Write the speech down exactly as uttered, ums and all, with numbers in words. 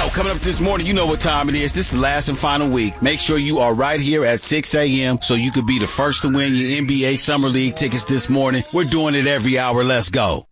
Yo, coming up this morning, you know what time it is. This is the last and final week. Make sure you are right here at six a.m. so you could be the first to win your N B A Summer League tickets this morning. We're doing it every hour. Let's go.